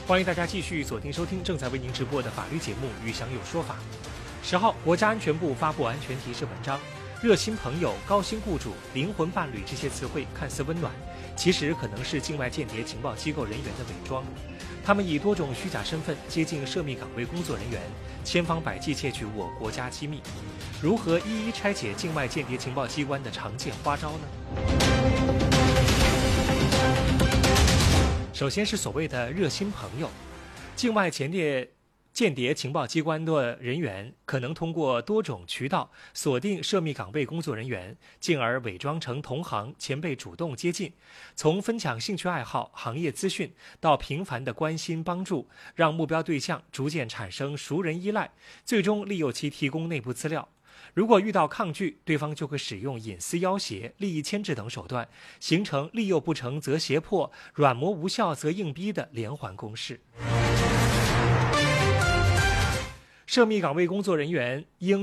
欢迎大家继续锁定收听正在为您直播的法律节目《语享有说法》。10号，国家安全部发布安全提示文章，热心朋友、高薪雇主、灵魂伴侣这些词汇看似温暖，其实可能是境外间谍情报机构人员的伪装。他们以多种虚假身份接近涉密岗位工作人员，千方百计窃取我国家机密。如何一一拆解境外间谍情报机关的常见花招呢？首先是所谓的热心朋友，境外间谍情报机关的人员可能通过多种渠道锁定涉密岗位工作人员，进而伪装成同行前辈主动接近，从分享兴趣爱好、行业资讯到频繁的关心帮助，让目标对象逐渐产生熟人依赖，最终利诱其提供内部资料。如果遇到抗拒，对方就会使用隐私要挟、利益牵制等手段，形成利诱不成则胁迫、软磨无效则硬逼的连环攻势。涉密岗位工作人员应